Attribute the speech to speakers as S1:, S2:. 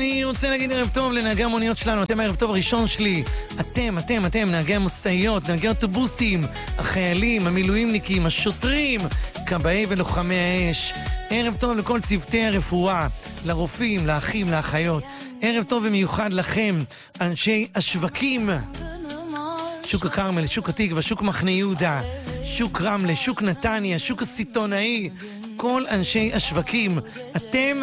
S1: אני רוצה להגיד ערב טוב לנהגי המוניות שלנו. אתם הערב טוב הראשון שלי. אתם, נהגי המשאיות, נהגי אוטובוסים, החיילים, המילואימניקים, השוטרים, כבאי ולוחמי האש. ערב טוב לכל צוותי הרפואה, לרופאים, לאחים, לאחיות. ערב טוב במיוחד לכם, אנשי השווקים. שוק הכרמל, שוק התקווה, שוק מחנה יהודה, שוק רמלה, שוק נתניה, שוק הסיטונאי. כל אנשי השווקים, אתם